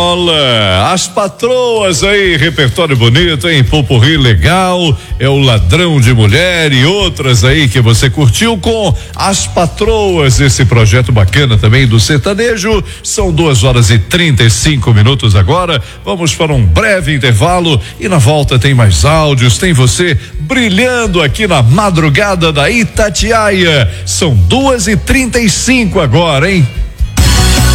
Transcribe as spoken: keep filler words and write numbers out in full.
Olha, as patroas aí, repertório bonito, hein? Popurrí legal, é o Ladrão de Mulher e outras aí que você curtiu com as patroas, esse projeto bacana também do sertanejo. São duas horas e trinta e cinco minutos agora. Vamos para um breve intervalo e na volta tem mais áudios, tem você brilhando aqui na madrugada da Itatiaia. São duas e trinta e cinco agora, hein?